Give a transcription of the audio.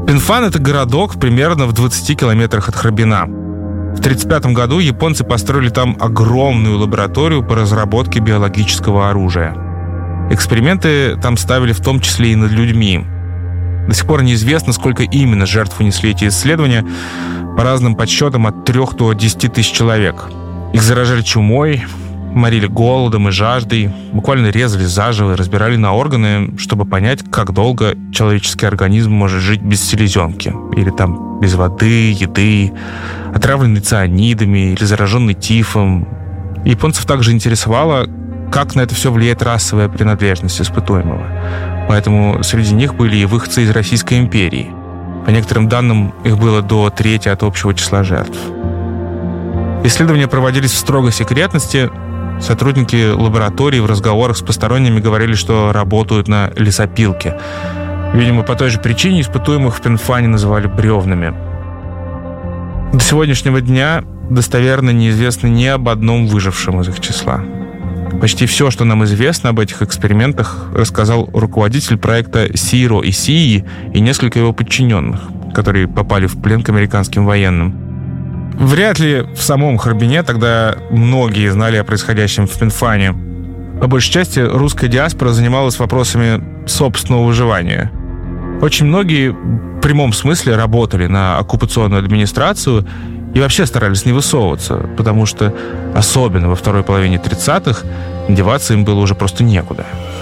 Пинфан — это городок примерно в 20 километрах от Харбина. В 1935 году японцы построили там огромную лабораторию по разработке биологического оружия. Эксперименты там ставили в том числе и над людьми. До сих пор неизвестно, сколько именно жертв унесли эти исследования. По разным подсчетам, от 3 до 10 тысяч человек. Их заражали чумой, морили голодом и жаждой, буквально резали заживо и разбирали на органы, чтобы понять, как долго человеческий организм может жить без селезенки. Или там без воды, еды, отравленный цианидами или зараженный тифом. Японцев также интересовало, как на это все влияет расовая принадлежность испытуемого. Поэтому среди них были и выходцы из Российской империи. По некоторым данным, их было до трети от общего числа жертв. Исследования проводились в строгой секретности. Сотрудники лаборатории в разговорах с посторонними говорили, что работают на лесопилке. Видимо, по той же причине испытуемых в Пинфане называли бревнами. До сегодняшнего дня достоверно неизвестно ни об одном выжившем из их числа. Почти все, что нам известно об этих экспериментах, рассказал руководитель проекта Сиро Исии и несколько его подчиненных, которые попали в плен к американским военным. Вряд ли в самом Харбине тогда многие знали о происходящем в Пинфане. По большей части русская диаспора занималась вопросами собственного выживания. Очень многие в прямом смысле работали на оккупационную администрацию и вообще старались не высовываться, потому что, особенно во второй половине 30-х, деваться им было уже просто некуда.